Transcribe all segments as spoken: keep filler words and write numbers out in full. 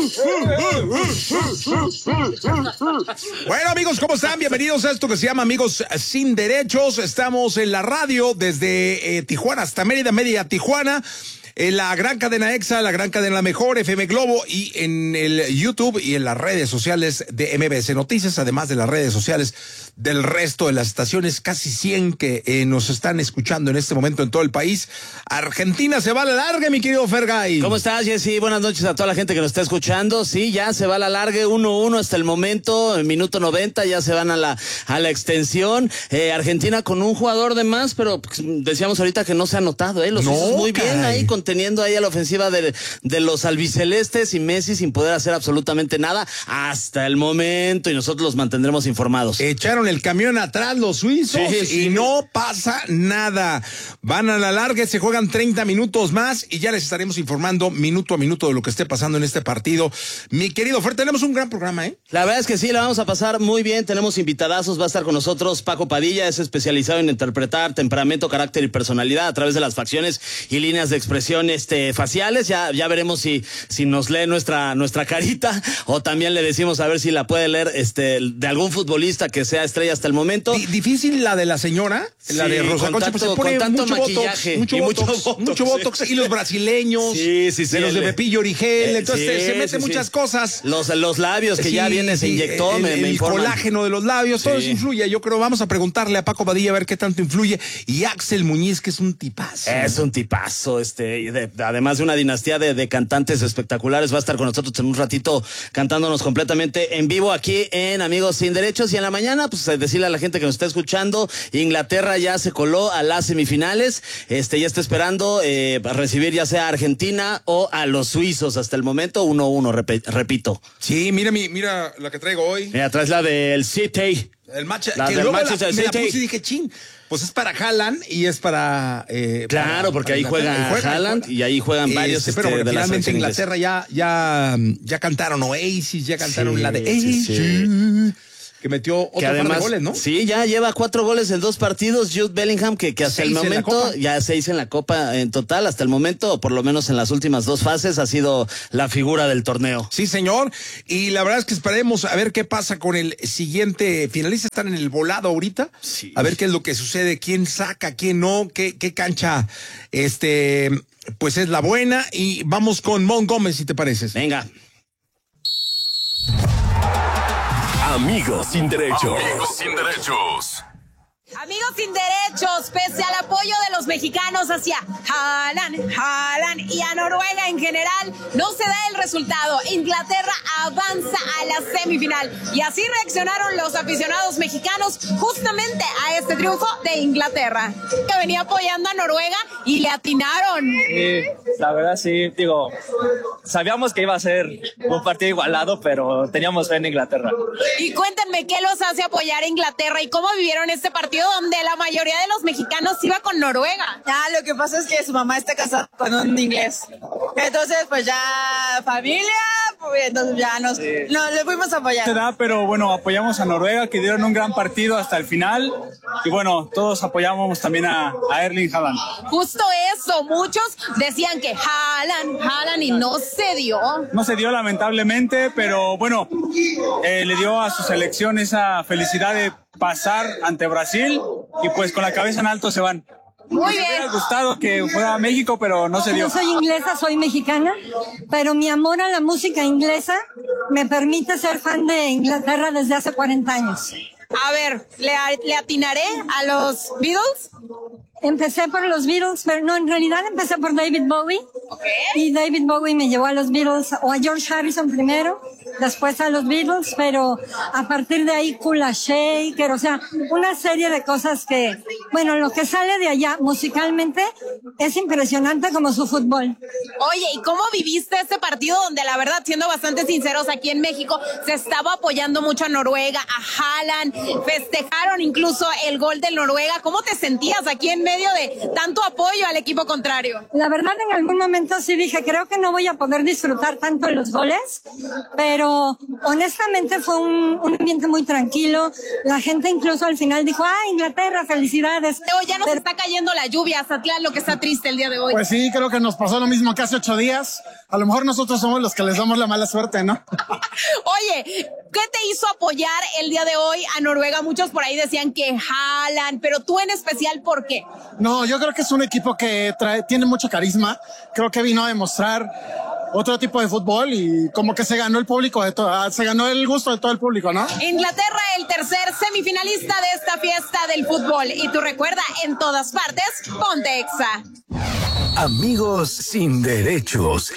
Bueno, amigos, ¿cómo están? Bienvenidos a esto que se llama Amigos Sin Derechos. Estamos en la radio desde eh, Tijuana hasta Mérida, Mérida, Tijuana. En la gran cadena EXA, la gran cadena La Mejor, F M Globo, y en el YouTube y en las redes sociales de M B S Noticias, además de las redes sociales del resto de las estaciones, casi cien que eh, nos están escuchando en este momento en todo el país. Argentina se va a la larga, mi querido Fergay. ¿Cómo estás, Jessy? Buenas noches a toda la gente que nos está escuchando. Sí, ya se va a la larga, uno uno hasta el momento, en minuto noventa, ya se van a la a la extensión. Eh, Argentina con un jugador de más, pero pues, decíamos ahorita que no se ha notado, ¿eh? Los no, hizo muy caray. bien ahí, conteniendo ahí a la ofensiva de, de los albicelestes, y Messi sin poder hacer absolutamente nada hasta el momento, y nosotros los mantendremos informados. Echaron el camión atrás los suizos sí, sí. y no pasa nada. Van a la larga, se juegan treinta minutos más y ya les estaremos informando minuto a minuto de lo que esté pasando en este partido. Mi querido Fer, tenemos un gran programa, ¿eh? La verdad es que sí, la vamos a pasar muy bien. Tenemos invitadazos, va a estar con nosotros Paco Padilla, es especializado en interpretar temperamento, carácter y personalidad a través de las facciones y líneas de expresión este, faciales. Ya, ya veremos si, si nos lee nuestra, nuestra carita, o también le decimos a ver si la puede leer este, de algún futbolista que sea estrella hasta el momento. D- difícil la de la señora, sí, la de Rosa Concha, pues se pone con tanto mucho maquillaje botox, mucho y botox, mucho botox, mucho botox, sí. Y los brasileños, sí, sí, sí, de los de el, Pepillo Origel, eh, entonces sí, se mete sí, muchas sí. cosas. Los, los labios que sí, ya viene, se sí, inyectó, el, me, el, me el informan. colágeno de los labios, todo sí. eso influye. Yo creo, vamos a preguntarle a Paco Padilla a ver qué tanto influye. Y Axel Muñiz, que es un tipazo. Es un tipazo, este, de, además de una dinastía de, de cantantes espectaculares, va a estar con nosotros en un ratito cantándonos completamente en vivo aquí en Amigos Sin Derechos. Y en la mañana, pues decirle a la gente que nos está escuchando, Inglaterra ya se coló a las semifinales, este, ya está esperando eh, recibir ya sea a Argentina o a los suizos. Hasta el momento uno uno, rep- repito. Sí, mira mi, mira la que traigo hoy. Mira, atrás la del City. El match, La que del luego Manchester la, me la City. puse y dije, chin, pues es para Haaland y es para... Eh, Claro, para, porque para ahí juega, juega Haaland y ahí juegan varios este, este, pero bueno, de la finalmente selección Inglaterra ya, ya, ya cantaron Oasis, ya cantaron sí, la de sí, sí. que metió otro que par además, de goles, ¿no? Sí, ya lleva cuatro goles en dos partidos. Jude Bellingham, que, que hasta Seis el en la momento, Copa. ya seis en la Copa en total, hasta el momento, o por lo menos en las últimas dos fases, ha sido la figura del torneo. Sí, señor. Y la verdad es que esperaremos a ver qué pasa con el siguiente finalista. Están en el volado ahorita. Sí. A ver qué es lo que sucede, quién saca, quién no, qué, qué cancha, este, pues es la buena. Y vamos con Mon Gómez, si te pareces. Venga. Amigos Sin Derechos. Amigos Sin Derechos. Amigos Sin Derechos, pese al apoyo de los mexicanos hacia Haaland, Haaland y a Noruega en general, no se da el resultado. Inglaterra avanza a la semifinal y así reaccionaron los aficionados mexicanos justamente a este triunfo de Inglaterra, que venía apoyando a Noruega y le atinaron. Sí, la verdad sí, digo, sabíamos que iba a ser un partido igualado, pero teníamos fe en Inglaterra. Y cuéntenme qué los hace apoyar a Inglaterra y cómo vivieron este partido donde la mayoría de los mexicanos iba con Noruega. Ah, lo que pasa es que su mamá está casada con un inglés. Entonces, pues ya familia, pues entonces ya nos, sí. nos le fuimos a apoyar. Se da, pero bueno, apoyamos a Noruega, que dieron un gran partido hasta el final. Y bueno, todos apoyamos también a, a Erling Haaland. Justo eso, muchos decían que Haaland, Haaland y no se dio. No se dio lamentablemente, pero bueno, eh, le dio a su selección esa felicidad de pasar ante Brasil y pues con la cabeza en alto se van. Muy Me bien. hubiera gustado que fuera a México, pero no se dio. No soy inglesa, soy mexicana, pero mi amor a la música inglesa me permite ser fan de Inglaterra desde hace cuarenta años. A ver, ¿le, le atinaré a los Beatles? Empecé por los Beatles, pero no, en realidad empecé por David Bowie. Okay. Y David Bowie me llevó a los Beatles, o a George Harrison primero, después a los Beatles, pero a partir de ahí Kula Shaker, o sea, una serie de cosas que, bueno, lo que sale de allá musicalmente es impresionante como su fútbol. Oye, ¿y cómo viviste este partido donde la verdad, siendo bastante sinceros, aquí en México se estaba apoyando mucho a Noruega, a Haaland, festejaron incluso el gol de Noruega? ¿Cómo te sentías aquí en medio de tanto apoyo al equipo contrario? La verdad, en algún momento sí dije, creo que no voy a poder disfrutar tanto los goles, pero pero honestamente fue un, un ambiente muy tranquilo. La gente incluso al final dijo, ah, Inglaterra, felicidades. Hoy ya nos pero... está cayendo la lluvia, Zatlán, lo que está triste el día de hoy. Pues sí, creo que nos pasó lo mismo que hace ocho días. A lo mejor nosotros somos los que les damos la mala suerte, ¿no? Oye, ¿qué te hizo apoyar el día de hoy a Noruega? Muchos por ahí decían que Haaland, pero tú en especial, ¿por qué? No, yo creo que es un equipo que trae, tiene mucho carisma. Creo que vino a demostrar otro tipo de fútbol y como que se ganó el público, de todo, se ganó el gusto de todo el público, ¿no? Inglaterra, el tercer semifinalista de esta fiesta del fútbol. Y tú recuerda, en todas partes, ponte Exa. Amigos sin derechos.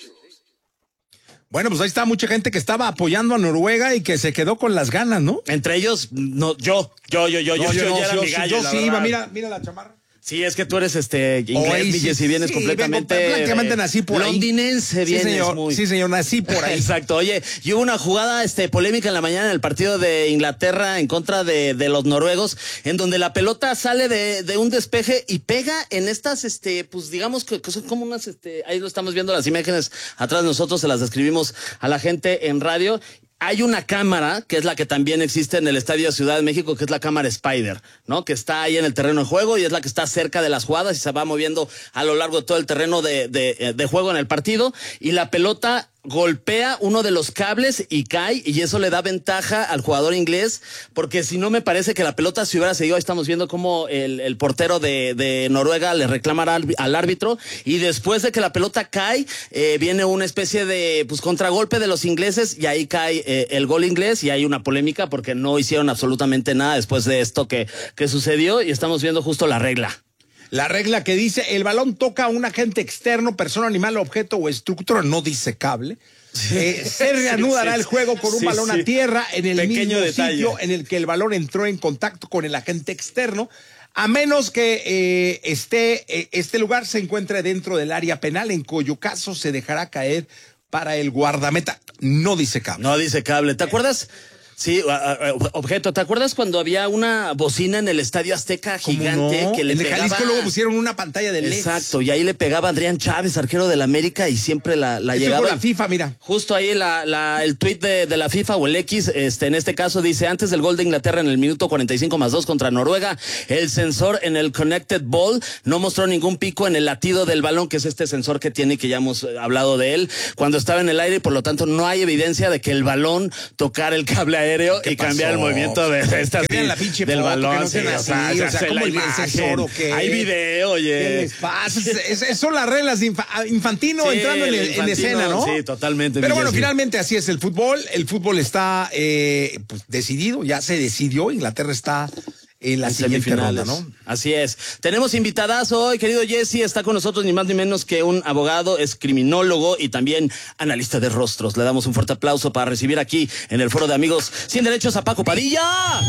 Bueno, pues ahí está mucha gente que estaba apoyando a Noruega y que se quedó con las ganas, ¿no? Entre ellos, no, yo, yo, yo, yo, no, yo, yo, yo, ya era yo, mi gallo, yo la sí verdad. iba, mira, mira la chamarra. Sí, es que tú eres este inglés, Oye, sí, si vienes sí, completamente vengo, prácticamente nací por ahí. Londinense vienes sí, señor, muy. Sí, señor, nací por ahí. Exacto. Oye, y hubo una jugada este polémica en la mañana en el partido de Inglaterra en contra de, de los noruegos, en donde la pelota sale de, de un despeje y pega en estas, este, pues digamos que, que son como unas, este, ahí lo estamos viendo las imágenes atrás de nosotros, se las describimos a la gente en radio. Hay una cámara, que es la que también existe en el Estadio Ciudad de México, que es la cámara Spider, ¿no? Que está ahí en el terreno de juego y es la que está cerca de las jugadas y se va moviendo a lo largo de todo el terreno de, de, de juego en el partido. Y la pelota golpea uno de los cables y cae, y eso le da ventaja al jugador inglés, porque si no me parece que la pelota se hubiera seguido. Ahí estamos viendo cómo el, el portero de, de Noruega le reclama al, al árbitro, y después de que la pelota cae, eh, viene una especie de pues contragolpe de los ingleses, y ahí cae eh, el gol inglés, y hay una polémica porque no hicieron absolutamente nada después de esto que, que sucedió, y estamos viendo justo la regla. La regla que dice, el balón toca a un agente externo, persona, animal, objeto o estructura, no dice cable. Eh, se reanudará sí, sí, el juego con un sí, balón sí. a tierra en el Pequeño mismo detalle. sitio en el que el balón entró en contacto con el agente externo, a menos que eh, esté, eh, este lugar se encuentre dentro del área penal, en cuyo caso se dejará caer para el guardameta. No dice cable. No dice cable. ¿Te acuerdas? Sí, objeto. ¿Te acuerdas cuando había una bocina en el Estadio Azteca gigante no? que le en pegaba? En el Jalisco luego pusieron una pantalla de L E D. Exacto, y ahí le pegaba Adrián Chávez, arquero del América, y siempre la, la llegaba. Fue la FIFA, mira. Justo ahí la, la, el tuit de, de la FIFA o el X, este, en este caso dice, antes del gol de Inglaterra en el minuto cuarenta y cinco más dos contra Noruega, el sensor en el Connected Ball no mostró ningún pico en el latido del balón, que es este sensor que tiene, que ya hemos hablado de él, cuando estaba en el aire, y por lo tanto no hay evidencia de que el balón tocara el cable aéreo y cambiar el movimiento de estas sí, la pinche del foto, balón, que no sí, así, o sea, o sea, ¿cómo el sensor o qué? Hay video, oye. ¿Qué les pasa? Es, es, son las reglas de infa, Infantino sí, entrando en, Infantino, en escena, ¿no? Sí, totalmente. Pero bueno, finalmente así es el fútbol. El fútbol está eh, pues, decidido, ya se decidió. Inglaterra está en la en siguiente ronda, ¿no? Así es. Tenemos invitadas hoy, querido Jesse, está con nosotros ni más ni menos que un abogado, es criminólogo y también analista de rostros. Le damos un fuerte aplauso para recibir aquí en el Foro de Amigos Sin Derechos a Paco Padilla.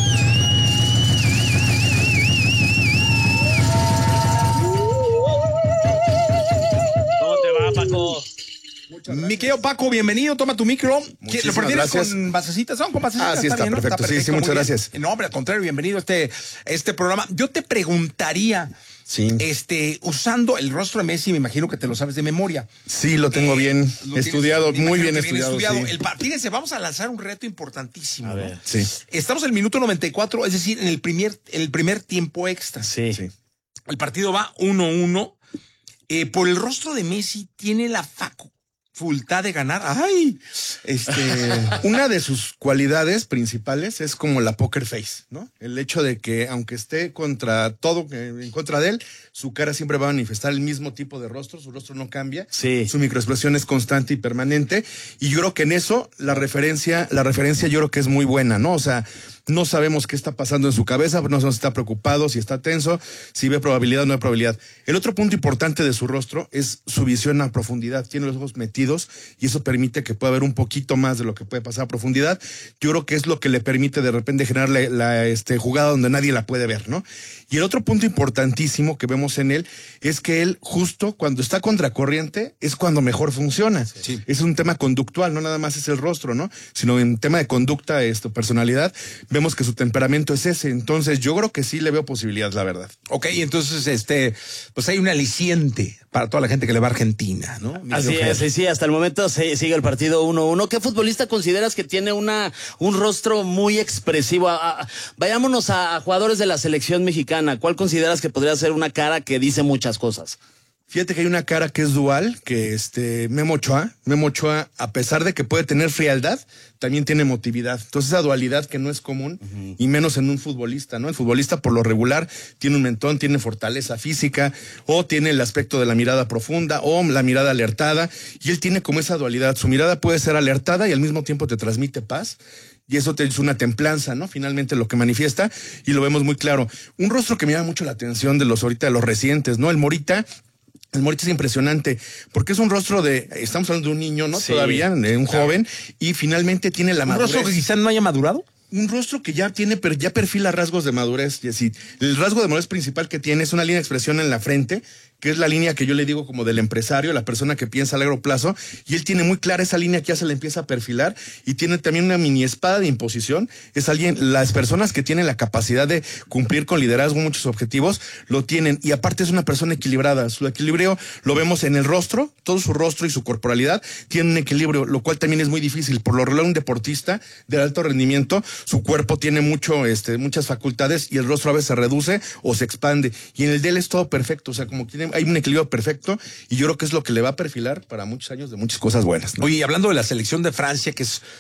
¿Cómo te va, Paco? Mi querido Paco, bienvenido, toma tu micro. Muchísimas ¿Lo prefieres gracias. con basecitas? ¿Son con basecitas? Ah, sí, está, está bien, perfecto. ¿no? Está perfecto. Sí, sí, muchas gracias. No, hombre, al contrario, bienvenido a este, este programa. Yo te preguntaría, sí. este, usando el rostro de Messi, me imagino que te lo sabes de memoria. Sí, lo tengo eh, bien lo estudiado, tienes, muy bien estudiado. bien estudiado. Sí. El, fíjense, vamos a lanzar un reto importantísimo. A ver. ¿no? Sí. Estamos en el minuto noventa y cuatro, es decir, en el primer, en el primer tiempo extra. Sí. sí. El partido va uno uno. Eh, por el rostro de Messi tiene la facu. Facultad de ganar. Ay, este, una de sus cualidades principales es como la poker face, ¿no? El hecho de que aunque esté contra todo, en contra de él, su cara siempre va a manifestar el mismo tipo de rostro, su rostro no cambia, sí. Su microexpresión es constante y permanente, y yo creo que en eso la referencia, la referencia yo creo que es muy buena, ¿no? O sea, no sabemos qué está pasando en su cabeza, no sabemos si está preocupado, si está tenso, si ve probabilidad o no hay probabilidad. El otro punto importante de su rostro es su visión a profundidad. Tiene los ojos metidos y eso permite que pueda ver un poquito más de lo que puede pasar a profundidad. Yo creo que es lo que le permite de repente generar la, la este, jugada donde nadie la puede ver, ¿no? Y el otro punto importantísimo que vemos en él es que él justo cuando está contracorriente es cuando mejor funciona. Sí. Es un tema conductual, no nada más es el rostro, ¿no? Sino en tema de conducta, esto, personalidad. vemos que su temperamento es ese. Entonces yo creo que sí le veo posibilidad, la verdad. Ok, entonces este, pues hay un aliciente para toda la gente que le va a Argentina, ¿no? Así es, sí, sí, hasta el momento se, sigue el partido uno uno. ¿Qué futbolista consideras que tiene una un rostro muy expresivo? A, a, vayámonos a, a jugadores de la selección mexicana. ¿Cuál consideras que podría ser una cara que dice muchas cosas? Fíjate que hay una cara que es dual, que este Memo Ochoa, Memo Ochoa, a pesar de que puede tener frialdad, también tiene emotividad. Entonces esa dualidad que no es común, uh-huh. y menos en un futbolista, ¿no? El futbolista por lo regular tiene un mentón, tiene fortaleza física, o tiene el aspecto de la mirada profunda, o la mirada alertada, y él tiene como esa dualidad. Su mirada puede ser alertada y al mismo tiempo te transmite paz. Y eso te es una templanza, ¿no? Finalmente lo que manifiesta, y lo vemos muy claro. Un rostro que me llama mucho la atención de los ahorita, de los recientes, ¿no? El Morita. El Morita es impresionante, porque es un rostro de, estamos hablando de un niño, ¿no? Sí, todavía, de un claro. joven, y finalmente tiene la ¿Un madurez. ¿Un rostro que quizás no haya madurado? Un rostro que ya tiene, ya perfila rasgos de madurez, y así. El rasgo de madurez principal que tiene es una línea de expresión en la frente, que es la línea que yo le digo como del empresario, la persona que piensa a largo plazo, y él tiene muy clara esa línea que ya se le empieza a perfilar, y tiene también una mini espada de imposición. Es alguien, las personas que tienen la capacidad de cumplir con liderazgo muchos objetivos, lo tienen, y aparte es una persona equilibrada. Su equilibrio lo vemos en el rostro, todo su rostro y su corporalidad tiene un equilibrio, lo cual también es muy difícil. Por lo regular, un deportista de alto rendimiento, su cuerpo tiene mucho, este, muchas facultades, y el rostro a veces se reduce o se expande, y en el de él es todo perfecto, o sea, como tiene, hay un equilibrio perfecto, y yo creo que es lo que le va a perfilar para muchos años de muchas cosas buenas, ¿no? Oye, y hablando de la selección de Francia, que es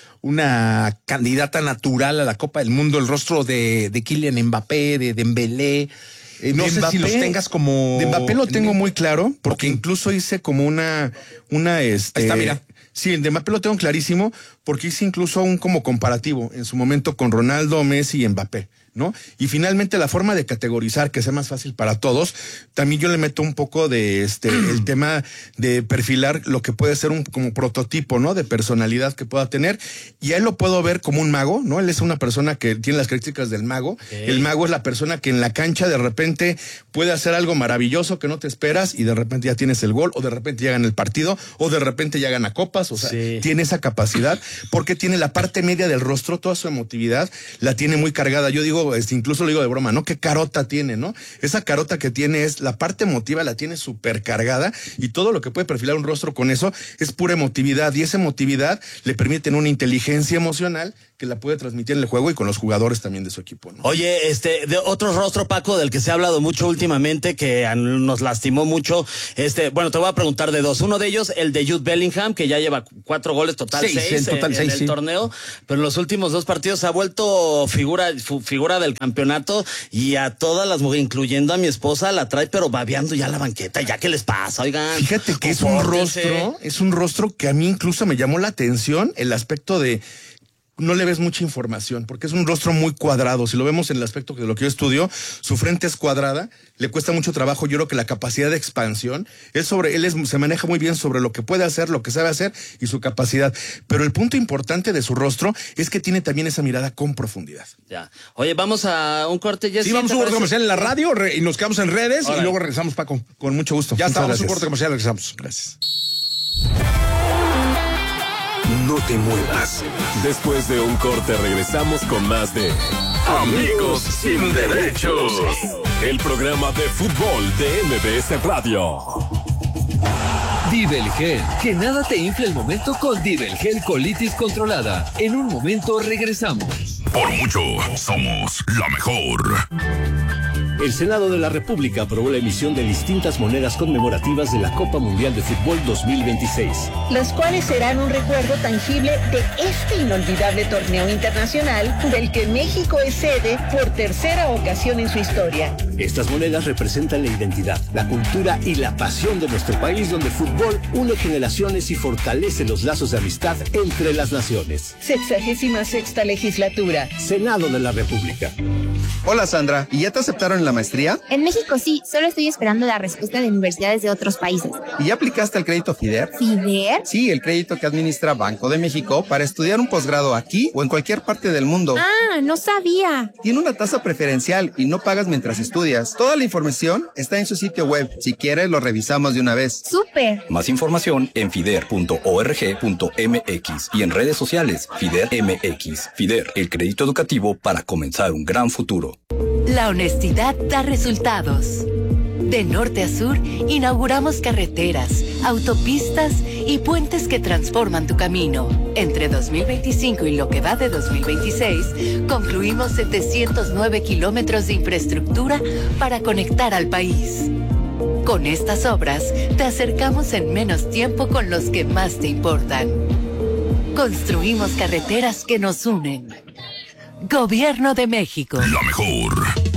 una candidata natural a la Copa del Mundo, el rostro de, de Kylian Mbappé, de Dembélé, eh, no de sé Mbappé, si los tengas como... De Mbappé lo tengo muy claro, porque okay. incluso hice como una, una, este... Ahí está, mira. Sí, el de Mbappé lo tengo clarísimo, porque hice incluso un como comparativo en su momento con Ronaldo, Messi y Mbappé, ¿no? Y finalmente la forma de categorizar, que sea más fácil para todos, también yo le meto un poco de este el tema de perfilar lo que puede ser un como prototipo, ¿no? De personalidad que pueda tener, y a él lo puedo ver como un mago, ¿no? Él es una persona que tiene las características del mago. Okay. El mago es la persona que en la cancha de repente puede hacer algo maravilloso que no te esperas, y de repente ya tienes el gol, o de repente ya gana el partido, o de repente ya gana copas, o sea, sí. tiene esa capacidad, porque tiene la parte media del rostro, toda su emotividad la tiene muy cargada. Yo digo, Este, incluso lo digo de broma, ¿no? ¿Qué carota tiene, no? Esa carota que tiene es, la parte emotiva la tiene súper cargada, y todo lo que puede perfilar un rostro con eso es pura emotividad, y esa emotividad le permite tener una inteligencia emocional que la puede transmitir en el juego y con los jugadores también de su equipo, ¿no? Oye, este, de otro rostro, Paco, del que se ha hablado mucho últimamente, que nos lastimó mucho, este, bueno, te voy a preguntar de dos. Uno de ellos, el de Jude Bellingham, que ya lleva cuatro goles, total seis, seis en, total, en, seis, en el sí. torneo, pero en los últimos dos partidos se ha vuelto figura, figura del campeonato, y a todas las mujeres, incluyendo a mi esposa, la trae pero babeando ya la banqueta. ¿Ya qué les pasa? Oigan. Fíjate que es un rostro, es un rostro que a mí incluso me llamó la atención, el aspecto de no le ves mucha información, porque es un rostro muy cuadrado. Si lo vemos en el aspecto de lo que yo estudio, su frente es cuadrada, le cuesta mucho trabajo. Yo creo que la capacidad de expansión, él sobre, él es, se maneja muy bien sobre lo que puede hacer, lo que sabe hacer y su capacidad. Pero el punto importante de su rostro es que tiene también esa mirada con profundidad. Ya. Oye, vamos a un corte, Jessy. Sí, vamos a un corte comercial en la radio re, y nos quedamos en redes. Ahora, y luego regresamos, Paco. Con mucho gusto. Ya está, vamos a un corte comercial, regresamos. Gracias. No te muevas. Después de un corte regresamos con más de Amigos Sin Derechos, el programa de fútbol de M B S Radio. Divelgel, que nada te infle el momento con Divelgel Colitis Controlada. En un momento regresamos. Por mucho, somos la mejor. El Senado de la República aprobó la emisión de distintas monedas conmemorativas de la Copa Mundial de Fútbol dos mil veintiséis. Las cuales serán un recuerdo tangible de este inolvidable torneo internacional del que México es sede por tercera ocasión en su historia. Estas monedas representan la identidad, la cultura y la pasión de nuestro país, donde el fútbol une generaciones y fortalece los lazos de amistad entre las naciones. Sexagésima sexta legislatura. Senado de la República. Hola Sandra, ¿y ya te aceptaron en la maestría? En México sí, solo estoy esperando la respuesta de universidades de otros países. ¿Y ya aplicaste al crédito FIDER? ¿FIDER? Sí, el crédito que administra Banco de México para estudiar un posgrado aquí o en cualquier parte del mundo. Ah, no sabía. Tiene una tasa preferencial y no pagas mientras estudias. estudias. Toda la información está en su sitio web. Si quieres, lo revisamos de una vez. ¡Súper! Más información en fider punto org punto mx y en redes sociales Fider M X. Fider, el crédito educativo para comenzar un gran futuro. La honestidad da resultados. De norte a sur, inauguramos carreteras, autopistas y puentes que transforman tu camino. Entre dos mil veinticinco y lo que va de dos mil veintiséis, concluimos setecientos nueve kilómetros de infraestructura para conectar al país. Con estas obras, te acercamos en menos tiempo con los que más te importan. Construimos carreteras que nos unen. Gobierno de México. La mejor.